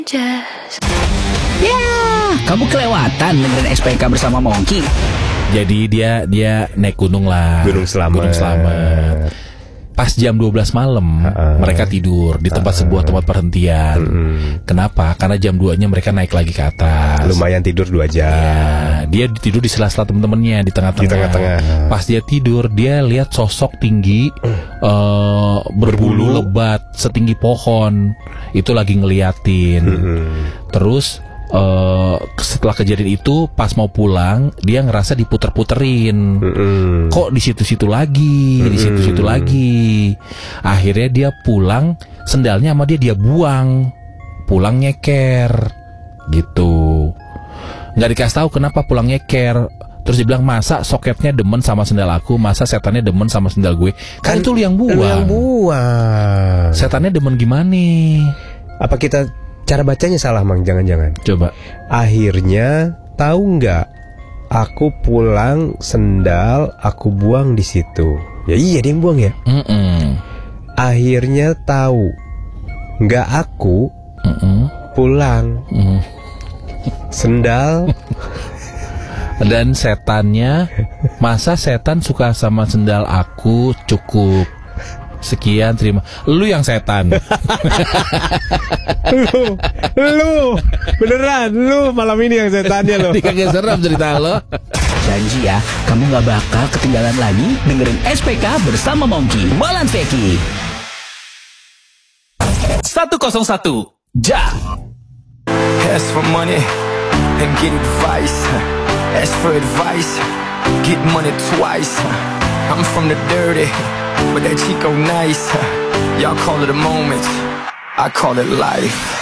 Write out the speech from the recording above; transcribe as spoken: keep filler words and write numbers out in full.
Ya, kamu kelewatan dengerin S P K bersama Mongki. Jadi dia dia naik gunung lah. Gunung Slamet. Gunung Slamet. Pas jam dua belas malam uh-uh. mereka tidur di tempat uh-uh. sebuah tempat perhentian. Uh-uh. Kenapa? Karena jam dua-nya mereka naik lagi ke atas. Lumayan tidur dua jam. Ya, dia tidur di sela-sela temen-temennya di tengah-tengah. Di tengah-tengah. Pas dia tidur, dia lihat sosok tinggi uh. Uh, berbulu lebat setinggi pohon. Itu lagi ngeliatin. Uh-uh. Terus Uh, setelah kejadian itu pas mau pulang dia ngerasa diputer-puterin. Mm-hmm. Kok di situ-situ lagi, mm-hmm. di situ-situ lagi. Akhirnya dia pulang, sendalnya sama dia dia buang, pulang nyeker, gitu. Nggak dikasih tahu kenapa pulang nyeker. Terus dia bilang, masa soketnya demen sama sendal aku, masa setannya demen sama sendal gue. Kan, kan itu lu yang buang. Lu yang buang. Setannya demen gimana? Apa kita cara bacanya salah, Mang? Jangan-jangan. Coba. Akhirnya tahu nggak? Aku pulang sendal aku buang di situ. Ya iya dia yang buang ya. Mm-mm. Akhirnya tahu nggak aku Mm-mm. pulang Mm. sendal. Dan setannya, masa setan suka sama sendal aku, cukup. Sekian, terima. Lu yang setan. Lu, lu, beneran, lu malam ini yang setannya lo. Dikagak serem cerita lo. Janji ya, kamu gak bakal ketinggalan lagi dengerin S P K bersama Mongki. Malan Feki seratus satu Ja. Ask for money and get advice. Ask for advice, get money twice. I'm from the dirty, but that Chico nice. Y'all call it a moment, I call it life.